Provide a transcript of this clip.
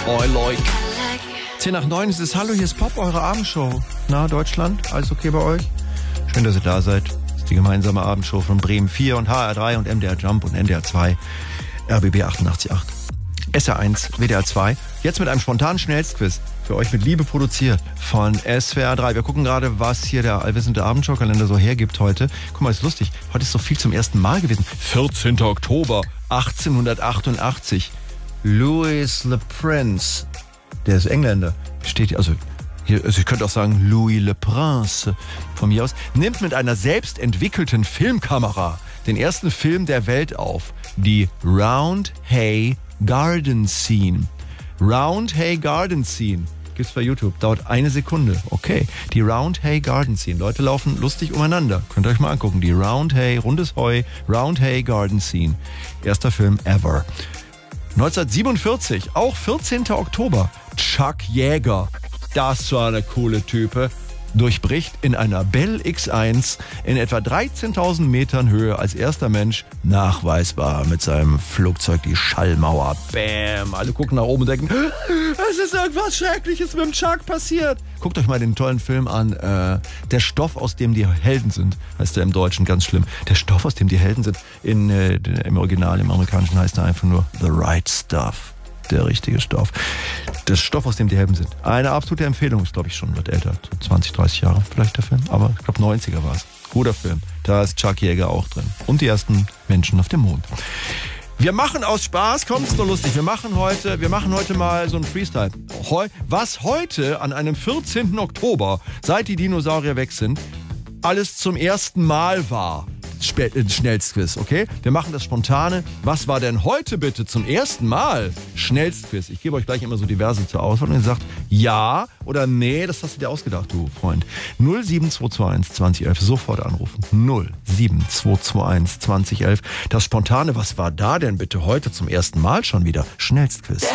I like. 10 nach 9 ist es. Hallo, hier ist Pop, eure Abendshow. Na, Deutschland, alles okay bei euch? Schön, dass ihr da seid. Das ist die gemeinsame Abendshow von Bremen 4 und HR3 und MDR Jump und NDR 2, RBB 88.8, SR1, WDR 2. Jetzt mit einem spontanen Schnellstquiz. Für euch mit Liebe produziert von SWR 3. Wir gucken gerade, was hier der allwissende Abendshow-Kalender so hergibt heute. Guck mal, ist lustig. Heute ist so viel zum ersten Mal gewesen. 14. Oktober 1888. Louis Le Prince, der ist Engländer, steht hier, also ich könnte auch sagen Louis Le Prince von mir aus, nimmt mit einer selbst entwickelten Filmkamera den ersten Film der Welt auf. Die Round Hay Garden Scene. Round Hay Garden Scene. Gibt's bei YouTube. Dauert 1 Sekunde. Okay. Die Round Hay Garden Scene. Leute laufen lustig umeinander. Könnt ihr euch mal angucken. Die Round Hay, rundes Heu, Round Hay Garden Scene. Erster Film ever. 1947, auch 14. Oktober. Chuck Yeager. Das war eine coole Type. Durchbricht in einer Bell X1 in etwa 13.000 Metern Höhe als erster Mensch nachweisbar mit seinem Flugzeug die Schallmauer. Bäm! Alle gucken nach oben und denken, es ist irgendwas Schreckliches mit dem Chuck passiert. Guckt euch mal den tollen Film an. Der Stoff, aus dem die Helden sind, heißt er im Deutschen, ganz schlimm. Der Stoff, aus dem die Helden sind, im Original, im Amerikanischen heißt er einfach nur The Right Stuff. Der richtige Stoff. Das Stoff, aus dem die Helden sind. Eine absolute Empfehlung, ist glaube ich schon, wird älter, so 20, 30 Jahre vielleicht der Film, aber ich glaube 90er war es. Guter Film. Da ist Chuck Yeager auch drin. Und die ersten Menschen auf dem Mond. Wir machen aus Spaß, kommt's nur lustig, wir machen heute mal so einen Freestyle. Was heute an einem 14. Oktober, seit die Dinosaurier weg sind, alles zum ersten Mal war. Schnellstquiz, okay? Wir machen das Spontane. Was war denn heute bitte zum ersten Mal? Schnellstquiz. Ich gebe euch gleich immer so diverse zur Auswahl und ihr sagt ja oder nee, das hast du dir ausgedacht, du Freund. 07221 2011, sofort anrufen. 07221 2011. Das Spontane, was war da denn bitte heute zum ersten Mal schon wieder? Schnellstquiz.